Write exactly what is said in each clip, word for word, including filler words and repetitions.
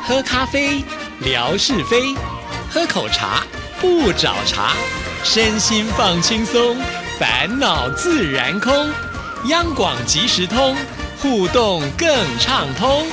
喝咖啡，聊是非；喝口茶，不找茬。身心放轻松，烦恼自然空。央广即时通，互动更畅通。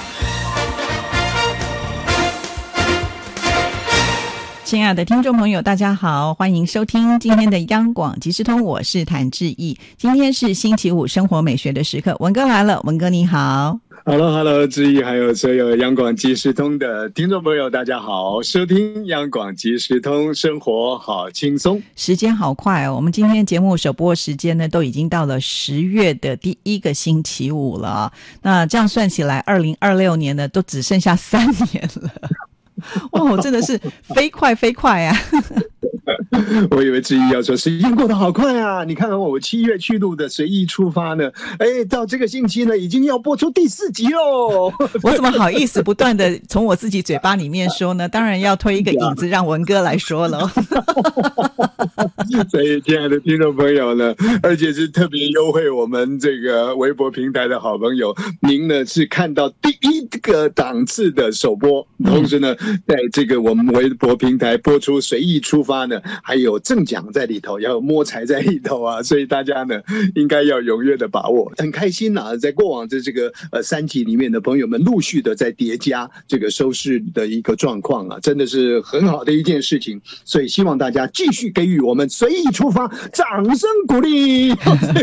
亲爱的听众朋友大家好，欢迎收听今天的央广即时通，我是谭志毅。今天是星期五，生活美学的时刻，文哥来了，文哥你好。 Hello Hello， 志毅还有所有央广即时通的听众朋友大家好，收听央广即时通，生活好轻松。 时间好快哦，我们今天节目首播时间呢都已经到了十月的第一个星期五了，那这样算起来二零二六年呢都只剩下三年了。哦，真的是飞快飞快啊。 我以为志毅要说时间过得好快啊，你看看我七月去录的随意出发呢，哎，到这个星期呢已经要播出第四集喽。 我怎么好意思不断的从我自己嘴巴里面说呢？当然要推一个引子让文哥来说了。 所以亲爱的听众朋友呢，而且是特别优惠我们这个微博平台的好朋友，您呢是看到第一个档次的首播，同时呢在这个我们微博平台播出随意出发呢还有赠奖在里头，要有摸彩在里头啊，所以大家呢应该要踊跃的把握。很开心啊，在过往的这个呃三集里面的朋友们陆续的在叠加这个收视的一个状况啊，真的是很好的一件事情，所以希望大家继续给予我们随意出发掌声鼓励。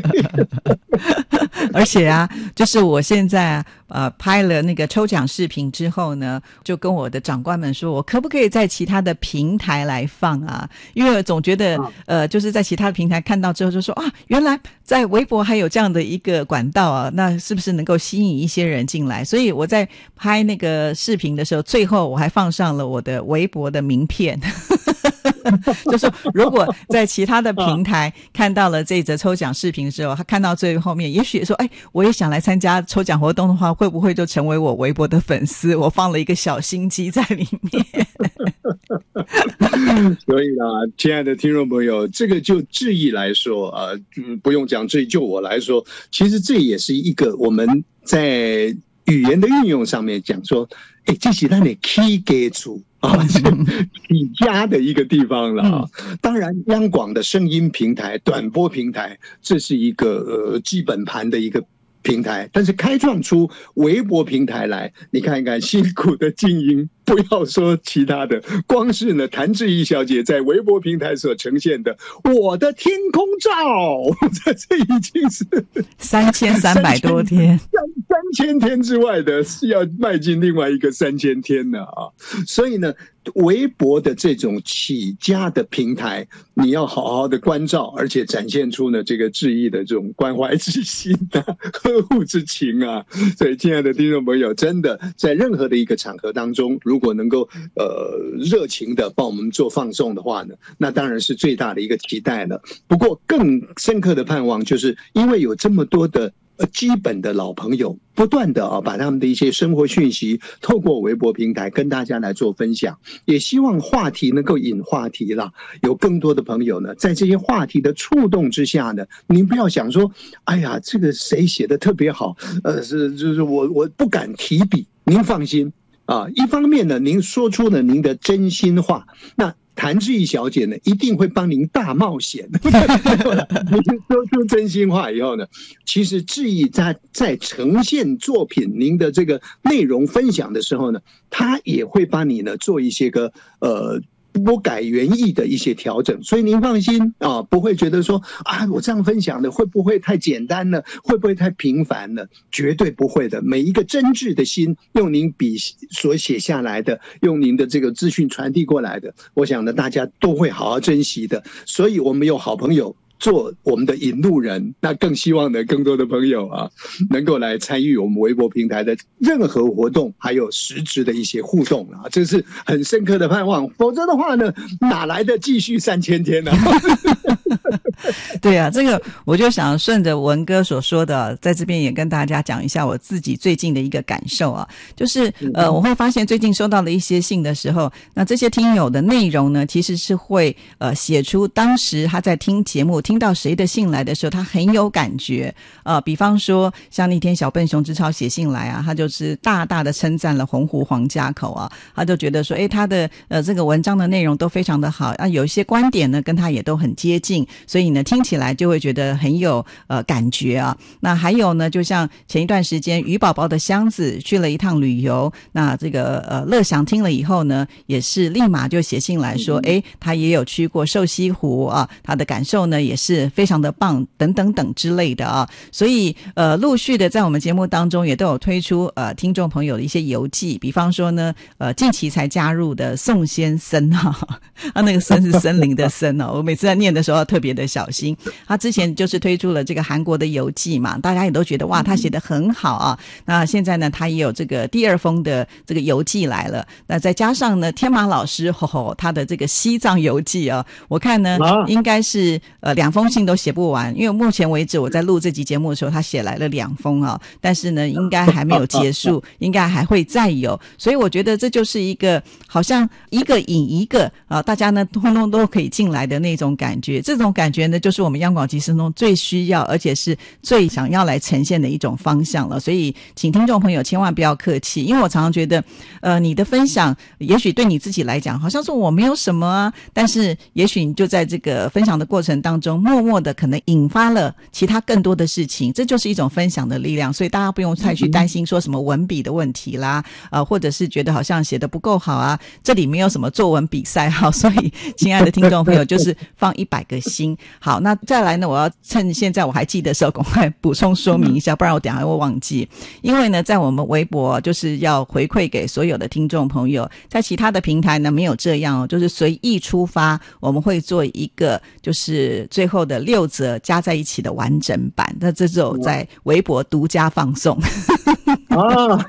而且啊，就是我现在呃拍了那个抽奖视频之后呢，就跟我的长官们说，我可不可以在其他的平台来放啊？因为总觉得呃就是在其他的平台看到之后就说啊，原来在微博还有这样的一个管道啊，那是不是能够吸引一些人进来？所以我在拍那个视频的时候，最后我还放上了我的微博的名片。就是如果在其他的平台看到了这则抽奖视频的时候，他看到最后面，也许说哎，我也想来参加抽奖活动的话，会不会就成为我微博的粉丝？我放了一个小心机在里面。 所以啊，亲爱的听众朋友，这个就志毅来说啊、呃，不用讲志毅，就我来说，其实这也是一个我们在语言的运用上面讲说，哎，这是让你 key 给出啊，起家的一个地方了啊。当然，央广的声音平台、短波平台，这是一个呃基本盘的一个平台，但是开创出微博平台来，你看看辛苦的经营。不要说其他的，光是呢，谭志毅小姐在微博平台所呈现的我的天空照，这这已经是三千三百多天， 三三千天之外的，是要迈进另外一个三千天了啊！所以呢，微博的这种起家的平台，你要好好的关照，而且展现出呢这个志毅的这种关怀之心啊、呵护之情啊。所以，亲爱的听众朋友，真的在任何的一个场合当中，如果能够呃热情的帮我们做放送的话呢，那当然是最大的一个期待了。不过更深刻的盼望，就是因为有这么多的呃基本的老朋友，不断的啊把他们的一些生活讯息透过微博平台跟大家来做分享，也希望话题能够引话题啦。有更多的朋友呢，在这些话题的触动之下呢，您不要想说，哎呀，这个谁写的特别好，呃，是就是我我不敢提笔，您放心。啊，一方面呢，您说出了您的真心话，那谭志毅小姐呢，一定会帮您大冒险。您说出真心话以后呢，其实志毅在在呈现作品您的这个内容分享的时候呢，他也会帮你呢做一些个呃。不改原意的一些调整，所以您放心啊，不会觉得说啊，我这样分享的会不会太简单了，会不会太平凡了？绝对不会的，每一个真挚的心，用您笔所写下来的，用您的这个资讯传递过来的，我想呢，大家都会好好珍惜的。所以我们有好朋友做我们的引路人，那更希望呢，更多的朋友啊，能够来参与我们微博平台的任何活动，还有实质的一些互动啊，这是很深刻的盼望。否则的话呢，哪来的继续三千天呢、啊？ 对啊，这个我就想顺着文哥所说的，在这边也跟大家讲一下我自己最近的一个感受啊，就是呃，我会发现最近收到了一些信的时候，那这些听友的内容呢，其实是会呃写出当时他在听节目听到谁的信来的时候，他很有感觉。呃，比方说像那天小笨熊之超写信来啊，他就是大大的称赞了洪湖黄家口啊，他就觉得说，诶，他的呃这个文章的内容都非常的好啊，有一些观点呢跟他也都很接近，所以呢听起来就会觉得很有呃感觉啊。那还有呢，就像前一段时间鱼宝宝的箱子去了一趟旅游，那这个呃乐祥听了以后呢，也是立马就写信来说，诶，他也有去过瘦西湖啊，他的感受呢也是非常的棒，等等等之类的啊。所以呃陆续的在我们节目当中也都有推出呃听众朋友的一些游记，比方说呢呃近期才加入的宋先生哈、啊，他那个森是森林的森哦，我每次在念的时候要特别的小心。他之前就是推出了这个韩国的游记嘛，大家也都觉得哇他写得很好啊。那现在呢他也有这个第二封的这个游记来了，那再加上呢天马老师吼吼他的这个西藏游记啊，我看呢、啊、应该是呃两封信都写不完，因为目前为止我在录这集节目的时候他写来了两封啊，但是呢应该还没有结束，应该还会再有，所以我觉得这就是一个好像一个引一个啊，大家呢通通都可以进来的那种感觉，这种感觉呢就是我们央广即时通最需要而且是最想要来呈现的一种方向了。所以请听众朋友千万不要客气，因为我常常觉得呃你的分享也许对你自己来讲好像说我没有什么啊，但是也许你就在这个分享的过程当中默默的可能引发了其他更多的事情，这就是一种分享的力量。所以大家不用太去担心说什么文笔的问题啦，呃，或者是觉得好像写得不够好啊，这里没有什么作文比赛哈。所以亲爱的听众朋友就是放一百个心。好，那再来呢，我要趁现在我还记得的时候赶快补充说明一下，不然我等一下会忘记。因为呢在我们微博就是要回馈给所有的听众朋友，在其他的平台呢没有这样哦，就是随意出发，我们会做一个就是最后的六则加在一起的完整版，那这只有在微博独家放送啊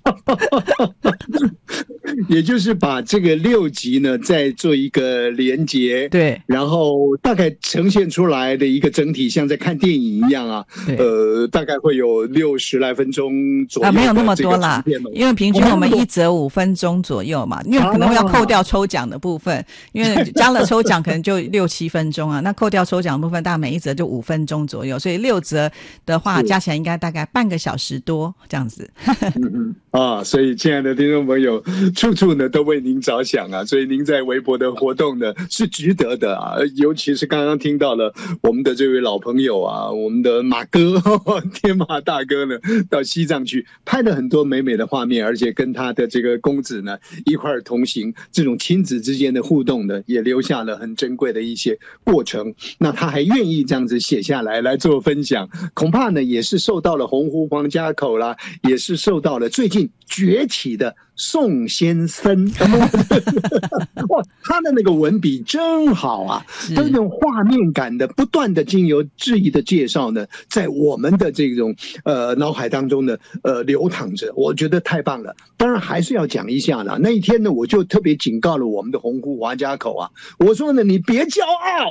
也就是把这个六集呢再做一个连结， 对， 然后大概呈现出来的一个整体像在看电影一样啊，呃，大概会有六十来分钟左右、啊、 没有那么多啦，因为平均我们一则五分钟左右嘛，因为可能要扣掉抽奖的部分，因为加了抽奖可能就六七分钟啊，那扣掉抽奖的部分大概每一则就五分钟左右，所以六则的话加起来应该大概半个小时多这样子嗯嗯啊，所以亲爱的听众朋友处处呢都为您着想啊，所以您在微博的活动呢是值得的啊，尤其是刚刚听到了我们的这位老朋友啊，我们的马哥呵呵天马大哥呢到西藏去拍了很多美美的画面，而且跟他的这个公子呢一块儿同行，这种亲子之间的互动呢也留下了很珍贵的一些过程，那他还愿意这样子写下来来做分享，恐怕呢也是受到了洪湖黄家口啦，也是受到了最近崛起的宋先生哇，他的那个文笔真好啊，都是那种画面感的不断的经由质疑的介绍呢在我们的这种呃脑海当中呢呃流淌着，我觉得太棒了。当然还是要讲一下啦，那一天呢我就特别警告了我们的洪湖黄家口啊，我说呢你别骄傲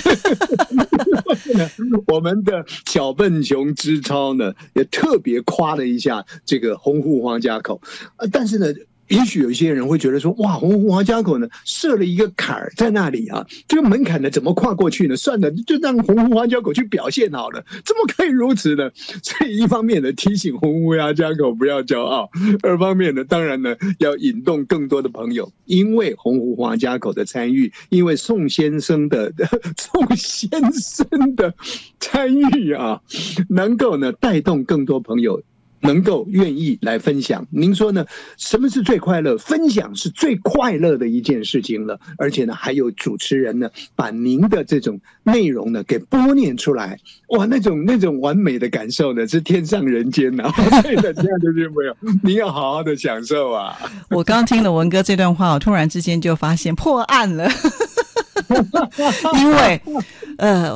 我们的小笨熊之超呢也特别夸了一下这个洪湖黄家口、呃、但是呢也许有一些人会觉得说，哇，洪湖黄家口呢设了一个坎儿在那里啊，这个门槛呢怎么跨过去呢？算了，就让洪湖黄家口去表现好了，怎么可以如此呢？所以一方面呢提醒洪湖黄家口不要骄傲，二方面呢当然呢要引动更多的朋友，因为洪湖黄家口的参与，因为宋先生的宋先生的参与啊，能够呢带动更多朋友能够愿意来分享。您说呢？什么是最快乐？分享是最快乐的一件事情了。而且呢，还有主持人呢，把您的这种内容呢给播念出来，哇，那种那种完美的感受呢，是天上人间呐、啊！对的，亲爱的听众朋友，您要好好的享受啊！ 我刚听了文哥这段话，我突然之间就发现破案了。因为呃